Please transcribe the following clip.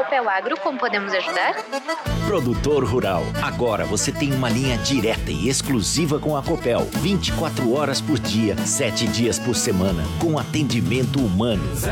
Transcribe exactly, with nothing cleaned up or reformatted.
Copel Agro, como podemos ajudar? Produtor rural, agora você tem uma linha direta e exclusiva com a Copel, vinte e quatro horas por dia, sete dias por semana, com atendimento humano.